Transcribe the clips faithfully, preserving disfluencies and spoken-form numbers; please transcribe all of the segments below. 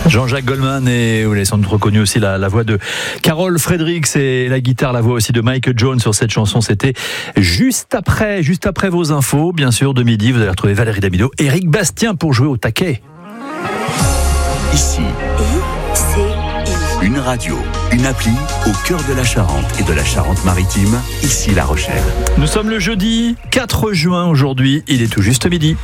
Jean-Jacques Goldman, et vous l'avez sans doute reconnu aussi la, la voix de Carol Fredericks et la guitare, la voix aussi de Mike Jones sur cette chanson. C'était juste après, juste après vos infos, bien sûr, de midi. Vous allez retrouver Valérie Damido, Éric Bastien pour jouer au taquet. Ici, une radio, une appli au cœur de la Charente et de la Charente-Maritime, ici La Rochelle. Nous sommes le jeudi quatre juin aujourd'hui, il est tout juste midi.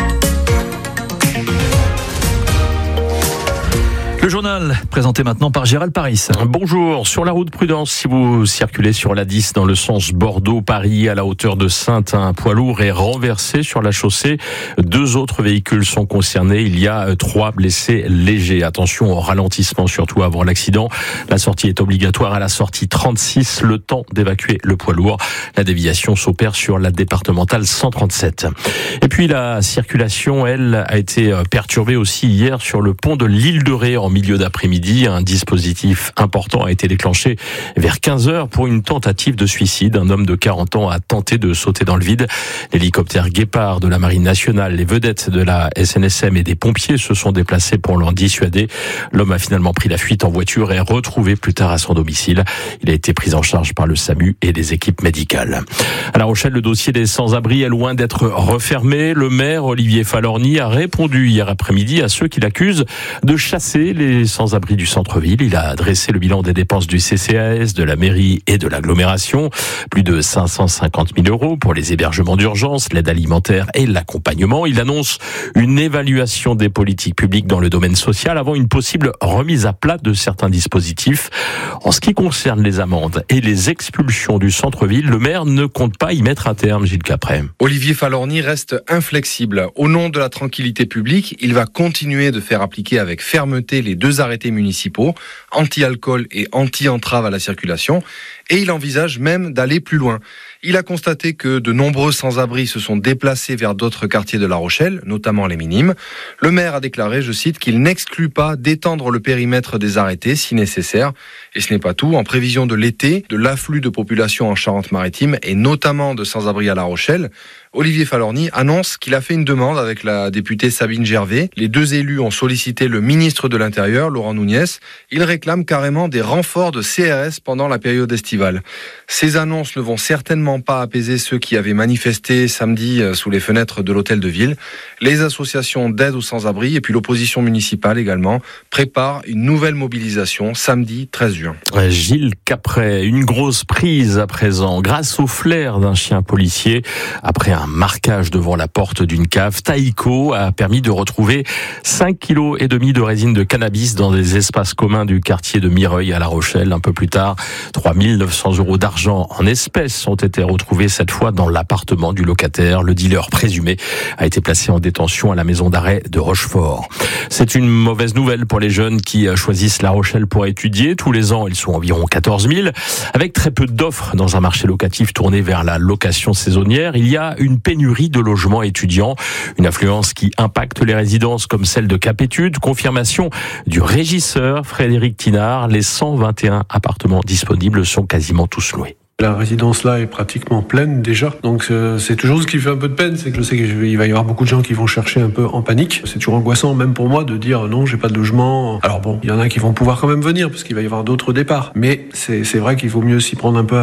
Le journal présenté maintenant par Gérald Paris. Bonjour. Sur la route, prudence si vous circulez sur la dix dans le sens Bordeaux-Paris à la hauteur de Saintes. Un poids lourd est renversé sur la chaussée. Deux autres véhicules sont concernés. Il y a trois blessés légers. Attention au ralentissement, surtout avant l'accident. La sortie est obligatoire à la sortie trente-six. Le temps d'évacuer le poids lourd. La déviation s'opère sur la départementale cent trente-sept. Et puis la circulation, elle, a été perturbée aussi hier sur le pont de l'Île de Ré en milieu d'après-midi. Un dispositif important a été déclenché vers quinze heures pour une tentative de suicide. Un homme de quarante ans a tenté de sauter dans le vide. L'hélicoptère Guépard de la Marine nationale, les vedettes de la S N S M et des pompiers se sont déplacés pour l'en dissuader. L'homme a finalement pris la fuite en voiture et retrouvé plus tard à son domicile. Il a été pris en charge par le SAMU et les équipes médicales. À La Rochelle, le dossier des sans-abri est loin d'être refermé. Le maire Olivier Falorni a répondu hier après-midi à ceux qui l'accusent de chasser les Les sans-abri du centre-ville. Il a dressé le bilan des dépenses du C C A S, de la mairie et de l'agglomération. Plus de cinq cent cinquante mille euros pour les hébergements d'urgence, l'aide alimentaire et l'accompagnement. Il annonce une évaluation des politiques publiques dans le domaine social avant une possible remise à plat de certains dispositifs. En ce qui concerne les amendes et les expulsions du centre-ville, le maire ne compte pas y mettre un terme, Gilles Capret. Olivier Falorni reste inflexible. Au nom de la tranquillité publique, il va continuer de faire appliquer avec fermeté les deux arrêtés municipaux, anti-alcool et anti-entrave à la circulation, et il envisage même d'aller plus loin. Il a constaté que de nombreux sans-abri se sont déplacés vers d'autres quartiers de La Rochelle, notamment les Minimes. Le maire a déclaré, je cite, qu'il n'exclut pas d'étendre le périmètre des arrêtés si nécessaire. Et ce n'est pas tout. En prévision de l'été, de l'afflux de population en Charente-Maritime et notamment de sans-abri à La Rochelle, Olivier Falorni annonce qu'il a fait une demande avec la députée Sabine Gervais. Les deux élus ont sollicité le ministre de l'Intérieur, Laurent Nunez. Ils réclament carrément des renforts de C R S pendant la période estivale. Ces annonces ne vont certainement pas apaiser ceux qui avaient manifesté samedi sous les fenêtres de l'hôtel de ville. Les associations d'aide aux sans-abri et puis l'opposition municipale également préparent une nouvelle mobilisation samedi treize juin. Gilles Capret, une grosse prise à présent grâce au flair d'un chien policier. Après un marquage devant la porte d'une cave, Taïko a permis de retrouver cinq kilos et demi de résine de cannabis dans des espaces communs du quartier de Mireuil à La Rochelle. Un peu plus tard, trois mille neuf cents euros d'argent en espèces ont été retrouvés cette fois dans l'appartement du locataire. Le dealer présumé a été placé en détention à la maison d'arrêt de Rochefort. C'est une mauvaise nouvelle pour les jeunes qui choisissent La Rochelle pour étudier. Tous les ans, ils sont environ quatorze mille. Avec très peu d'offres dans un marché locatif tourné vers la location saisonnière, il y a une pénurie de logements étudiants. Une affluence qui impacte les résidences comme celle de Cap-Études. Confirmation du régisseur Frédéric Tinard. Les cent vingt et un appartements disponibles sont quasiment tous loués. La résidence là est pratiquement pleine déjà, donc euh, c'est toujours ce qui fait un peu de peine, c'est que je sais qu'il va y avoir beaucoup de gens qui vont chercher un peu en panique. C'est toujours angoissant même pour moi de dire non, j'ai pas de logement. Alors bon, il y en a qui vont pouvoir quand même venir parce qu'il va y avoir d'autres départs, mais c'est, c'est vrai qu'il vaut mieux s'y prendre un peu